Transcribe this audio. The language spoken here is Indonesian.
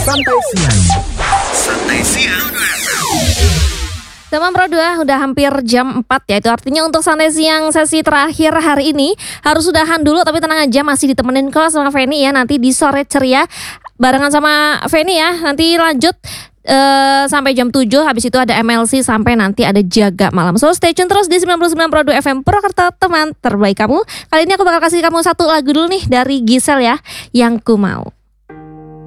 Santai siang. Santai siang. Teman Pro 2 udah hampir jam 4 ya. Itu artinya untuk santai siang sesi terakhir hari ini harus udahan dulu. Tapi tenang aja, masih ditemenin kok sama Feni ya. Nanti di sore ceria barengan sama Feni ya. Nanti lanjut sampai jam 7. Habis itu ada MLC sampai nanti ada Jaga Malam. So stay tune terus di 99 Pro 2 FM Purwakarta, teman terbaik kamu. Kali ini aku bakal kasih kamu satu lagu dulu nih dari Gisel ya, Yang Ku Mau.